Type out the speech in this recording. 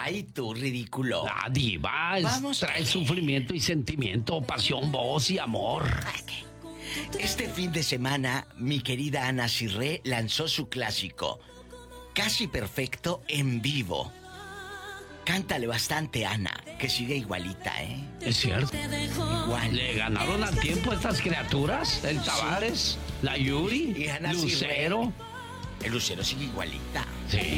Ay, tú, ridículo. La diva Vamos. trae sufrimiento y sentimiento, pasión, voz y amor. Este fin de semana, mi querida Ana Cirré lanzó su clásico, Casi Perfecto, en vivo. Cántale bastante, Ana, que sigue igualita, ¿eh? Es cierto. Igual. Le ganaron al tiempo a estas criaturas, el Tavares, la Yuri, Y Ana Lucero. El Lucero sigue igualita. Sí.